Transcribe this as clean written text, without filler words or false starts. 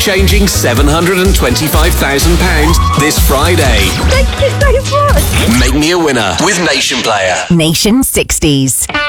life-changing £725,000 this Friday. Thank you so much. Make me a winner with Nation Player. Nation 60s.